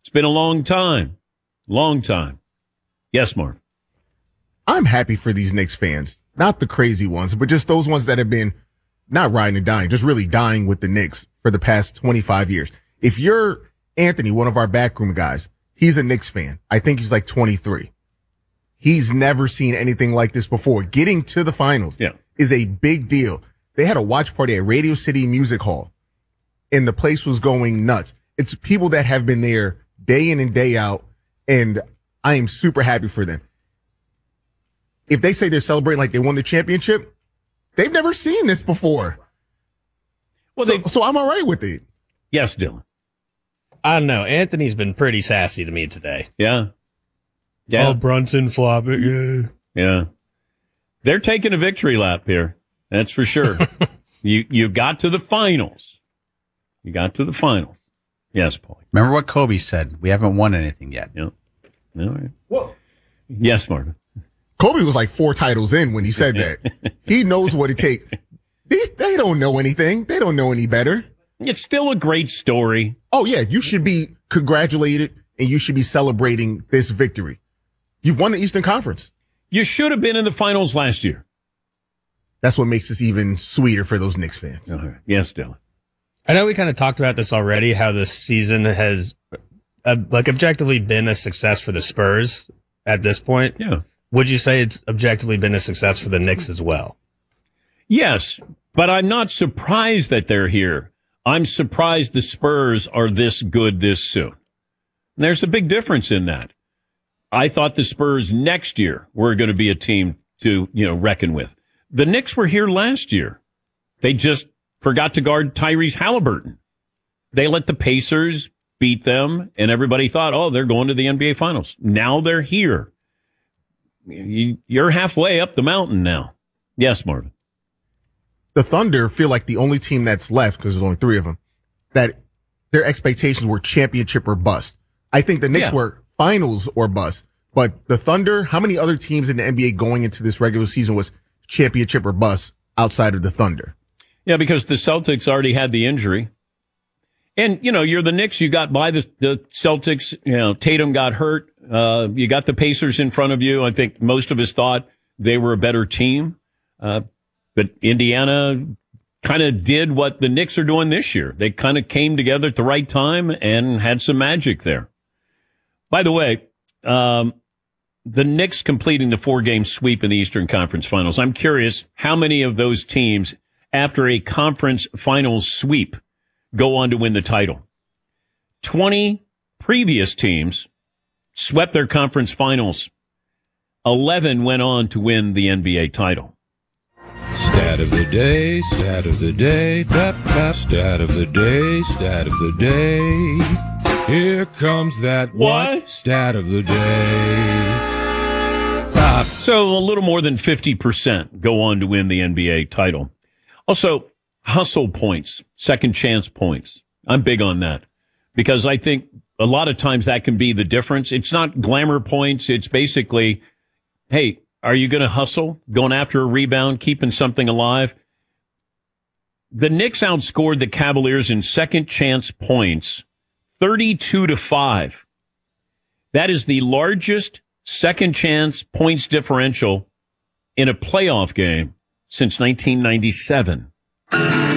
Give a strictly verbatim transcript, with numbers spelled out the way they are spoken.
It's been a long time. Long time. Yes, Mark. I'm happy for these Knicks fans. Not the crazy ones, but just those ones that have been not riding and dying, just really dying with the Knicks for the past twenty-five years. If you're Anthony, one of our backroom guys, he's a Knicks fan. I think he's like twenty-three. He's never seen anything like this before. Getting to the finals yeah. is a big deal. They had a watch party at Radio City Music Hall, and the place was going nuts. It's people that have been there day in and day out, and I am super happy for them. If they say they're celebrating like they won the championship, they've never seen this before. Well, so, so I'm all right with it. Yes, Dylan. I don't know. Anthony's been pretty sassy to me today. Yeah. Yeah. Oh, Brunson flop it. Yeah. Yeah. They're taking a victory lap here. That's for sure. you you got to the finals. You got to the finals. Yes, Paul. Remember what Kobe said. We haven't won anything yet. Yeah. All right. Whoa. Yes, Marvin. Kobe was like four titles in when he said that. He knows what it takes. These, they don't know anything. They don't know any better. It's still a great story. Oh, yeah. You should be congratulated and you should be celebrating this victory. You've won the Eastern Conference. You should have been in the finals last year. That's what makes this even sweeter for those Knicks fans. All right. Yes, Dylan. I know we kind of talked about this already, how this season has uh, like objectively been a success for the Spurs at this point. Yeah. Would you say it's objectively been a success for the Knicks as well? Yes, but I'm not surprised that they're here. I'm surprised the Spurs are this good this soon. And there's a big difference in that. I thought the Spurs next year were going to be a team to, you know, reckon with. The Knicks were here last year. They just forgot to guard Tyrese Halliburton. They let the Pacers beat them, and everybody thought, oh, they're going to the N B A Finals. Now they're here. You're halfway up the mountain now. Yes, Marvin. The Thunder feel like the only team that's left, because there's only three of them, that their expectations were championship or bust. I think the Knicks yeah. were finals or bust, but the Thunder, how many other teams in the N B A going into this regular season was championship or bust outside of the Thunder? Yeah, because the Celtics already had the injury. And, you know, you're the Knicks. You got by the, the Celtics. You know, Tatum got hurt. Uh, you got the Pacers in front of you. I think most of us thought they were a better team. Uh, but Indiana kind of did what the Knicks are doing this year. They kind of came together at the right time and had some magic there. By the way, um, the Knicks completing the four-game sweep in the Eastern Conference Finals. I'm curious how many of those teams, after a conference finals sweep, go on to win the title. twenty previous teams swept their conference finals. eleven went on to win the N B A title. Stat of the day, stat of the day, tap, tap, stat of the day, stat of the day. Here comes that what? What? Stat of the day. Top. So a little more than fifty percent go on to win the N B A title. Also, hustle points, second chance points. I'm big on that because I think a lot of times that can be the difference. It's not glamour points. It's basically, hey, are you going to hustle, going after a rebound, keeping something alive? The Knicks outscored the Cavaliers in second chance points thirty-two to five. That is the largest second chance points differential in a playoff game since nineteen ninety-seven.